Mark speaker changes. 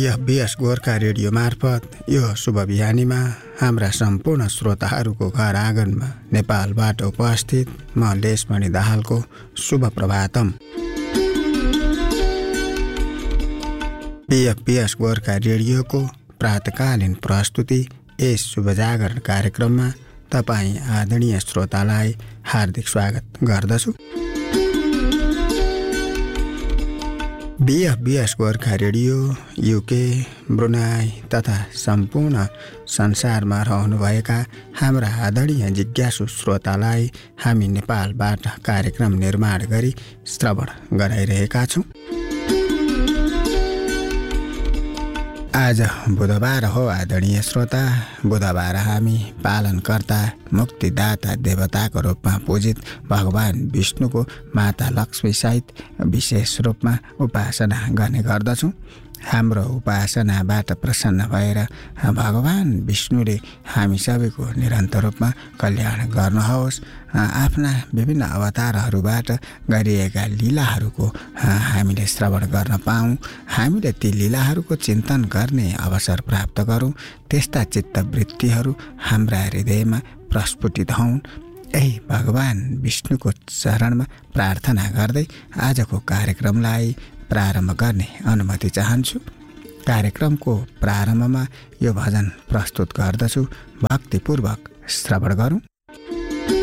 Speaker 1: BFBS Gorkha radio मार्फत यो शुभ बिहानीमा हाम्रा सम्पूर्ण श्रोताहरूको घर आँगनमा नेपालबाट उपस्थित म लेशमणि दाहालको शुभ प्रभातम। BFBS गोर्खा रेडियोको प्रातकालीन प्रस्तुति यस शुभ जागरण कार्यक्रममा तपाईँ आदरणीय श्रोतालाई हार्दिक स्वागत गर्दछु। BFBS Gorkha radio UK, Brunei तथा सम्पूर्ण संसारमा रहनुभएका हाम्रा आदरणीय जिज्ञासु श्रोतालाई हामी नेपालबाट कार्यक्रम निर्माण गरी श्रवण गराइरहेका छौँ। आज बुधबार हो आदरणीय श्रोता। बुधबार हामी पालनकर्ता मुक्तिदाता देवताको रूपमा पूजित भगवान विष्णुको माता लक्ष्मी सहित विशेष रूपमा उपासना गर्ने गर्दछौँ। हाम्रो उपासनाबाट प्रसन्न भएर भगवान विष्णुले हामी सबैको निरन्तर रूपमा कल्याण गर्नुहोस्। आफ्ना विभिन्न अवतारहरूबाट गरिएका लीलाहरूको हामीले श्रवण गर्न पाऊँ, हामीले ती लीलाहरूको चिन्तन गर्ने अवसर प्राप्त गरौँ। त्यस्ता चित्तवृत्तिहरू हाम्रा हृदयमा प्रस्फुटित हौन्। यही भगवान विष्णुको चरणमा प्रार्थना गर्दै आजको कार्यक्रमलाई प्रारम्भ गर्ने अनुमति चाहन्छु। कार्यक्रमको प्रारम्भमा यो भजन प्रस्तुत गर्दछु, भक्तिपूर्वक श्रवण गरौँ।